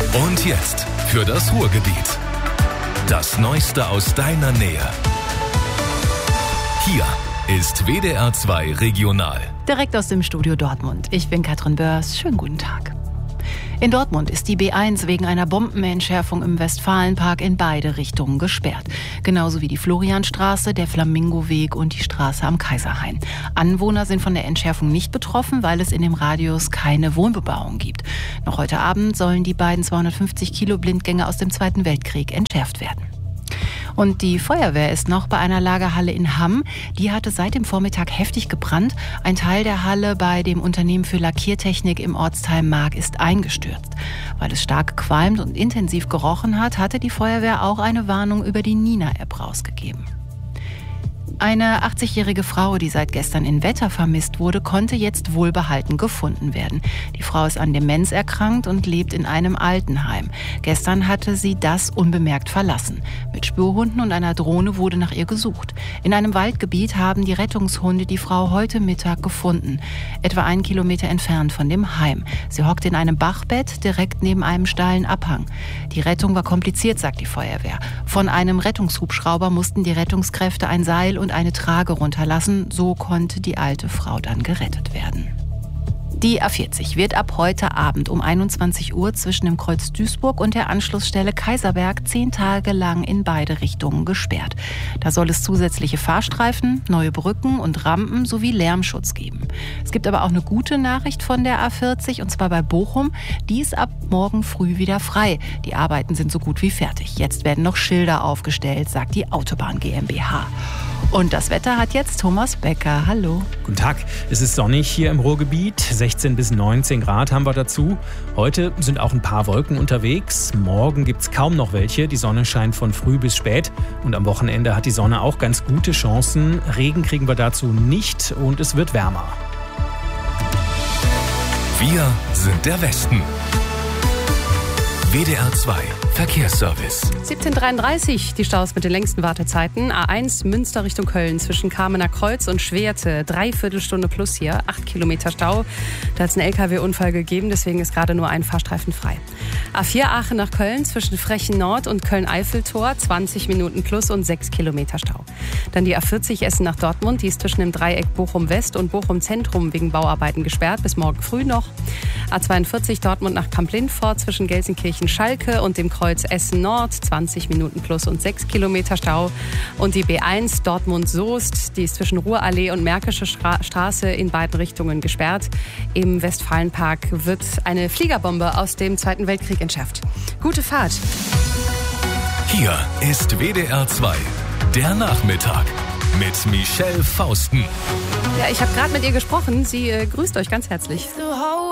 Und jetzt für das Ruhrgebiet. Das Neueste aus deiner Nähe. Hier ist WDR 2 Regional. Direkt aus dem Studio Dortmund. Ich bin Katrin Börs. Schönen guten Tag. In Dortmund ist die B1 wegen einer Bombenentschärfung im Westfalenpark in beide Richtungen gesperrt. Genauso wie die Florianstraße, der Flamingoweg und die Straße am Kaiserhain. Anwohner sind von der Entschärfung nicht betroffen, weil es in dem Radius keine Wohnbebauung gibt. Noch heute Abend sollen die beiden 250 Kilo Blindgänger aus dem Zweiten Weltkrieg entschärft werden. Und die Feuerwehr ist noch bei einer Lagerhalle in Hamm. Die hatte seit dem Vormittag heftig gebrannt. Ein Teil der Halle bei dem Unternehmen für Lackiertechnik im Ortsteil Mark ist eingestürzt. Weil es stark gequalmt und intensiv gerochen hat, hatte die Feuerwehr auch eine Warnung über die Nina-App rausgegeben. Eine 80-jährige Frau, die seit gestern in Wetter vermisst wurde, konnte jetzt wohlbehalten gefunden werden. Die Frau ist an Demenz erkrankt und lebt in einem Altenheim. Gestern hatte sie das unbemerkt verlassen. Mit Spürhunden und einer Drohne wurde nach ihr gesucht. In einem Waldgebiet haben die Rettungshunde die Frau heute Mittag gefunden. Etwa 1 Kilometer entfernt von dem Heim. Sie hockt in einem Bachbett direkt neben einem steilen Abhang. Die Rettung war kompliziert, sagt die Feuerwehr. Von einem Rettungshubschrauber mussten die Rettungskräfte ein Seil und eine Trage runterlassen. So konnte die alte Frau dann gerettet werden. Die A40 wird ab heute Abend um 21 Uhr zwischen dem Kreuz Duisburg und der Anschlussstelle Kaiserberg 10 Tage lang in beide Richtungen gesperrt. Da soll es zusätzliche Fahrstreifen, neue Brücken und Rampen sowie Lärmschutz geben. Es gibt aber auch eine gute Nachricht von der A40, und zwar bei Bochum. Die ist ab morgen früh wieder frei. Die Arbeiten sind so gut wie fertig. Jetzt werden noch Schilder aufgestellt, sagt die Autobahn GmbH. Und das Wetter hat jetzt Thomas Becker. Hallo. Guten Tag. Es ist sonnig hier im Ruhrgebiet. 16 bis 19 Grad haben wir dazu. Heute sind auch ein paar Wolken unterwegs. Morgen gibt es kaum noch welche. Die Sonne scheint von früh bis spät. Und am Wochenende hat die Sonne auch ganz gute Chancen. Regen kriegen wir dazu nicht und es wird wärmer. Wir sind der Westen. WDR 2 Verkehrsservice. 17:33, die Staus mit den längsten Wartezeiten. A1 Münster Richtung Köln zwischen Kamener Kreuz und Schwerte. 3/4 Stunde plus hier, 8 Kilometer Stau. Da hat es einen LKW-Unfall gegeben, deswegen ist gerade nur ein Fahrstreifen frei. A4 Aachen nach Köln zwischen Frechen Nord und Köln-Eiffeltor. 20 Minuten plus und 6 Kilometer Stau. Dann die A40 Essen nach Dortmund. Die ist zwischen dem Dreieck Bochum-West und Bochum-Zentrum wegen Bauarbeiten gesperrt. Bis morgen früh noch. A42 Dortmund nach Kamp-Lindfort zwischen Gelsenkirchen-Schalke und dem Kreuz Essen-Nord. 20 Minuten plus und 6 Kilometer Stau. Und die B1 Dortmund-Soest, die ist zwischen Ruhrallee und Märkische Straße in beiden Richtungen gesperrt. Im Westfalenpark wird eine Fliegerbombe aus dem Zweiten Weltkrieg entschärft. Gute Fahrt. Hier ist WDR 2, der Nachmittag mit Michelle Fausten. Ja, ich habe gerade mit ihr gesprochen. Sie grüßt euch ganz herzlich.